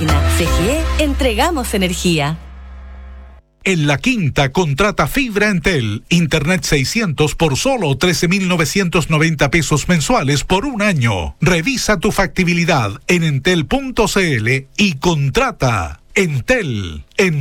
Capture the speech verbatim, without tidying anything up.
máquina. C G E, entregamos energía. En La Quinta, contrata fibra Entel, Internet seiscientos por solo trece mil novecientos noventa pesos mensuales por un año. Revisa tu factibilidad en entel punto c l y contrata. Entel, en